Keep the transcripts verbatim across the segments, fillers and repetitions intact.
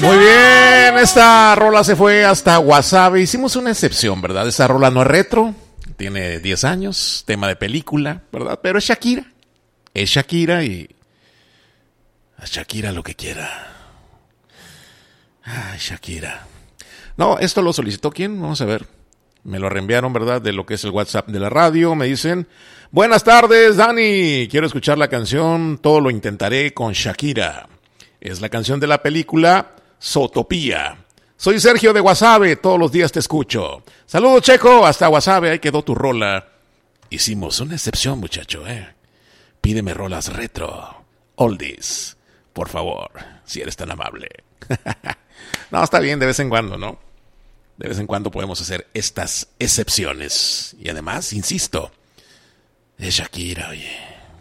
Muy bien, esta rola se fue hasta Wasabi. Hicimos una excepción, ¿verdad? Esta rola no es retro, tiene diez años, tema de película, ¿verdad? Pero es Shakira. Es Shakira y... a Shakira lo que quiera. Ay, Shakira. No, esto lo solicitó ¿quién? Vamos a ver. Me lo reenviaron, ¿verdad? De lo que es el WhatsApp de la radio. Me dicen, buenas tardes, Dani. Quiero escuchar la canción Todo lo intentaré con Shakira. Es la canción de la película Zootopía. Soy Sergio de Guasave, todos los días te escucho. Saludos, Checo, hasta Guasave, ahí quedó tu rola. Hicimos una excepción, muchacho, ¿eh? Pídeme rolas retro, oldies, por favor, si eres tan amable. No, está bien, de vez en cuando, ¿no? De vez en cuando podemos hacer estas excepciones. Y además, insisto, es Shakira, oye.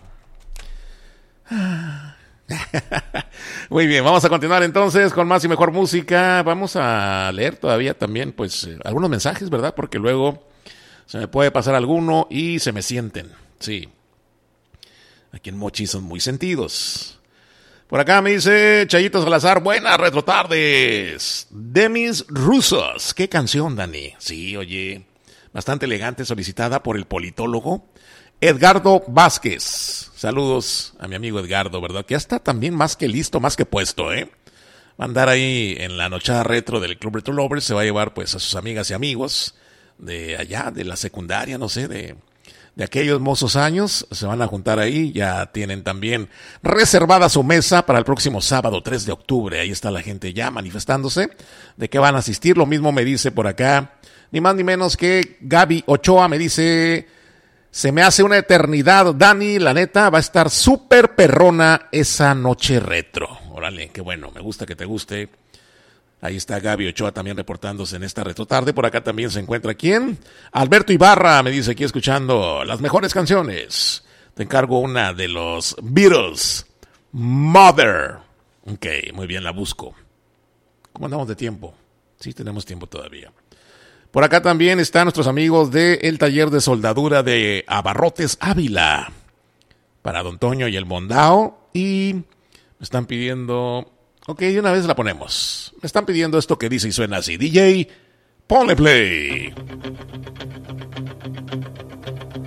Muy bien, vamos a continuar entonces con más y mejor música. Vamos a leer todavía también, pues, eh, algunos mensajes, ¿verdad? Porque luego se me puede pasar alguno y se me sienten. Sí. Aquí en Mochi son muy sentidos. Por acá me dice Chayito Salazar, buenas retrotardes. Demis Rusos. ¿Qué canción, Dani? Sí, oye, bastante elegante, solicitada por el politólogo Edgardo Vázquez. Saludos a mi amigo Edgardo, ¿verdad? Que ya está también más que listo, más que puesto, ¿eh? Va a andar ahí en la nochada retro del Club Retro Lovers. Se va a llevar, pues, a sus amigas y amigos de allá, de la secundaria, no sé, de... de aquellos mozos años, se van a juntar ahí, ya tienen también reservada su mesa para el próximo sábado tres de octubre, ahí está la gente ya manifestándose de que van a asistir. Lo mismo me dice por acá, ni más ni menos que Gaby Ochoa, me dice, se me hace una eternidad, Dani, la neta, va a estar súper perrona esa noche retro. Órale, qué bueno, me gusta que te guste. Ahí está Gaby Ochoa también reportándose en esta retrotarde. Por acá también se encuentra ¿quién? Alberto Ibarra me dice aquí escuchando las mejores canciones. Te encargo una de los Beatles, Mother. Ok, muy bien, la busco. ¿Cómo andamos de tiempo? Sí, tenemos tiempo todavía. Por acá también están nuestros amigos del taller de soldadura de Abarrotes Ávila. Para Don Toño y el Mondao. Y me están pidiendo... ok, de una vez la ponemos. Me están pidiendo esto que dice y suena así. D J, ponle play.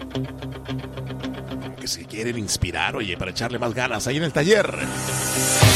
Que se quieren inspirar, oye, para echarle más ganas ahí en el taller.